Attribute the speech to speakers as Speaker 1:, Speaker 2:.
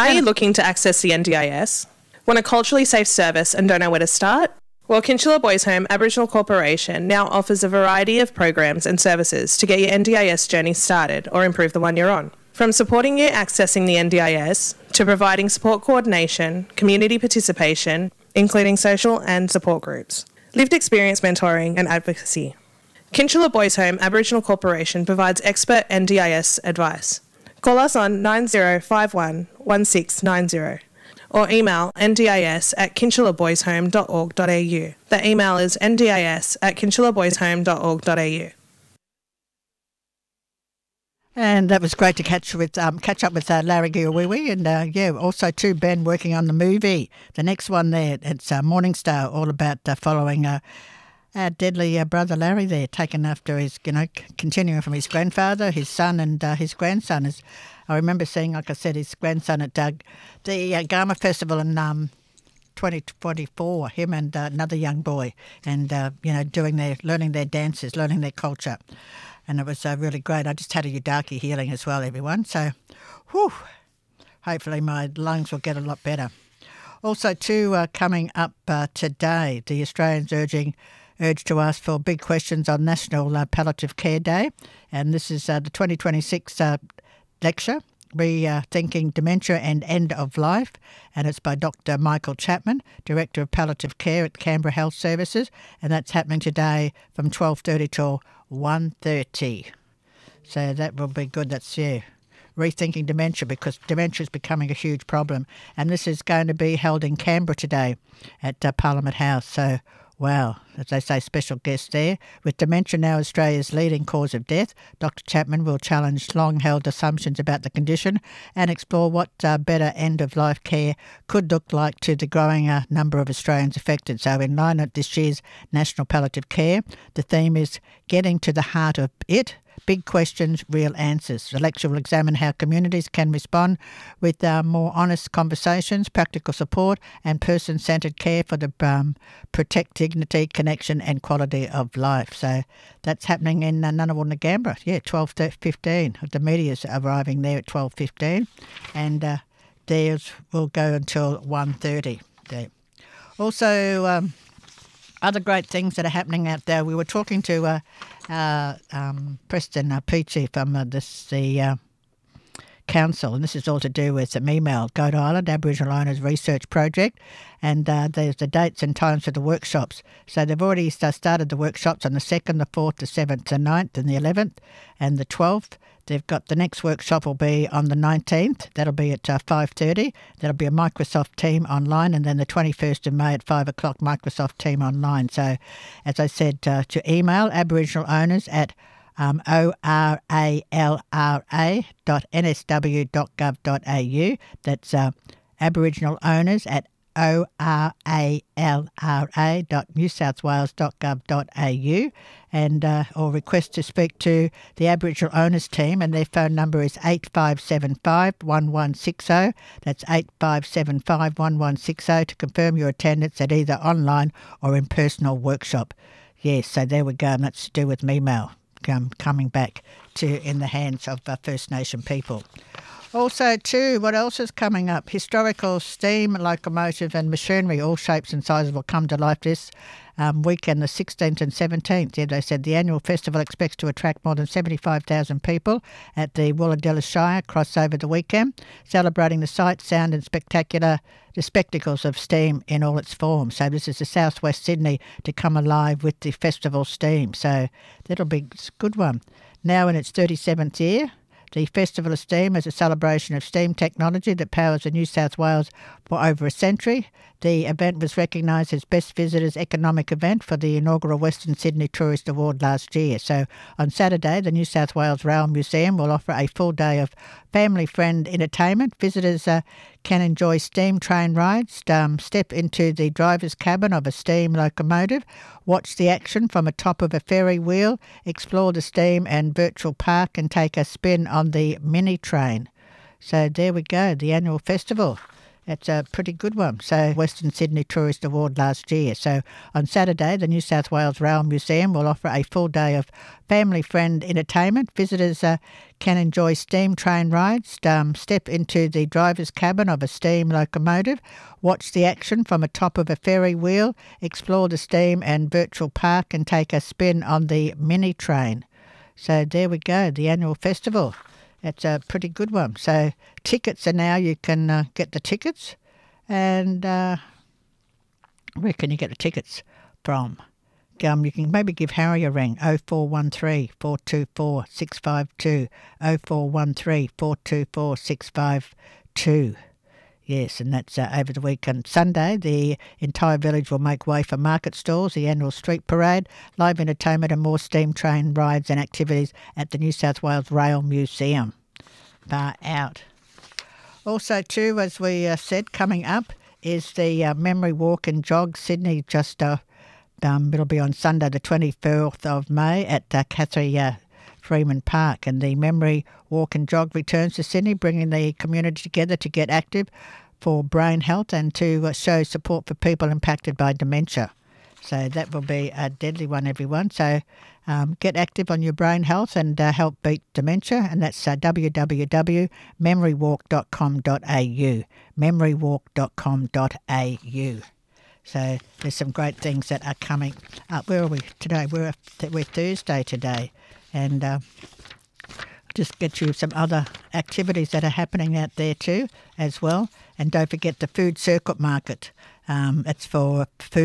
Speaker 1: Are you looking to access the NDIS? Want a culturally safe service and don't know where to start? Well, Kinchela Boys Home Aboriginal Corporation now offers a variety of programs and services to get your NDIS journey started or improve the one you're on. From supporting you accessing the NDIS to providing support coordination, community participation, including social and support groups, lived experience mentoring and advocacy. Kinchela Boys Home Aboriginal Corporation provides expert NDIS advice. Call us on 9051 1690 or email ndis@kinchelaboyshome.org.au. The email is ndis@kinchelaboyshome.org.au.
Speaker 2: And that was great to catch up with Larry Giawiwi and also too Ben working on the movie. The next one there, it's Morning Star, all about following our deadly brother Larry there, taken after his, continuing from his grandfather, his son and his grandson. I remember seeing, like I said, his grandson at the Garma Festival in 2024, him and another young boy, and learning their dances, learning their culture, and it was really great. I just had a Yudaki healing as well, everyone. So, hopefully my lungs will get a lot better. Also, too, coming up today, the Australians urged to ask for big questions on National Palliative Care Day, and this is the 2026 lecture, Rethinking Dementia and End of Life, and it's by Dr. Michael Chapman, Director of Palliative Care at Canberra Health Services, and that's happening today from 12:30 till 1:30. So that will be good. That's rethinking dementia, because dementia is becoming a huge problem, and this is going to be held in Canberra today at Parliament House. So, wow, as they say, special guest there. With dementia now Australia's leading cause of death, Dr. Chapman will challenge long-held assumptions about the condition and explore what better end-of-life care could look like to the growing number of Australians affected. So in line with this year's National Palliative Care, the theme is Getting to the Heart of It, Big Questions, Real Answers. The lecture will examine how communities can respond with more honest conversations, practical support and person-centred care for the protect dignity, connection and quality of life. So that's happening in Ngunnawal, Ngambra. 12:15. The media's arriving there at 12:15, and theirs will go until 1:30 there. Also, other great things that are happening out there. We were talking to Preston Peachy from the council, and this is all to do with some email, Goat Island Aboriginal Owners Research Project, and there's the dates and times for the workshops. So they've already started the workshops on the 2nd, the 4th, the 7th, the 9th and the 11th and the 12th. They've got the next workshop will be on the 19th. That'll be at 5:30. That'll be a Microsoft Team online, and then the 21st of May at 5 o'clock, Microsoft Team online. So, as I said, to email Aboriginal owners at oralra.nsw.gov.au. That's Aboriginal owners at oralra.newsouthwales.gov.au, and or request to speak to the Aboriginal Owners Team, and their phone number is 8575 1160. That's 8575 1160 to confirm your attendance at either online or in personal workshop. Yes, so there we go, and that's to do with email coming back to in the hands of First Nation people. Also, too, what else is coming up? Historical steam, locomotive and machinery, all shapes and sizes, will come to life this weekend, the 16th and 17th. Yeah, they said the annual festival expects to attract more than 75,000 people at the Woolloomooloo Shire cross over the weekend, celebrating the sight, sound and the spectacles of steam in all its forms. So this is the southwest Sydney to come alive with the festival steam. So that'll be a good one. Now in its 37th year, the Festival of Steam is a celebration of steam technology that powers the New South Wales for over a century. The event was recognised as Best Visitors Economic Event for the inaugural Western Sydney Tourist Award last year. So on Saturday, the New South Wales Rail Museum will offer a full day of family-friend entertainment. Visitors can enjoy steam train rides, step into the driver's cabin of a steam locomotive, watch the action from atop of a ferry wheel, explore the steam and virtual park and take a spin on the mini train. So there we go, the annual festival. It's a pretty good one. So Western Sydney Tourist Award last year. So on Saturday, the New South Wales Rail Museum will offer a full day of family-friend entertainment. Visitors can enjoy steam train rides, step into the driver's cabin of a steam locomotive, watch the action from atop of a ferry wheel, explore the steam and virtual park and take a spin on the mini train. So there we go, the annual festival. It's a pretty good one. So tickets are now, you can get the tickets. And where can you get the tickets from? You can maybe give Harry a ring, 0413 424 652, 0413 424 652. Yes, and that's over the weekend. Sunday, the entire village will make way for market stalls, the annual street parade, live entertainment and more steam train rides and activities at the New South Wales Rail Museum. Far out. Also, too, as we said, coming up is the Memory Walk and Jog Sydney. It'll be on Sunday, the 24th of May at Cathy Freeman Park. And the Memory Walk and Jog returns to Sydney, bringing the community together to get active for brain health and to show support for people impacted by dementia. So that will be a deadly one, everyone. So get active on your brain health and help beat dementia. And that's www.memorywalk.com.au, memorywalk.com.au. So there's some great things that are coming up. Where are we today? We're Thursday today. And just get you some other activities that are happening out there too as well. And don't forget the Food Circuit Market. It's for food.